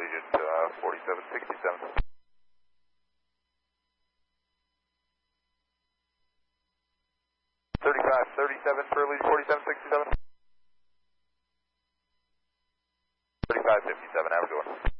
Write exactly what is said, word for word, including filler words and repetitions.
Allegiant uh, forty-seven sixty-seven. thirty-five thirty-seven for Allegiant forty-seven sixty-seven. thirty-five fifty-seven, have a good one.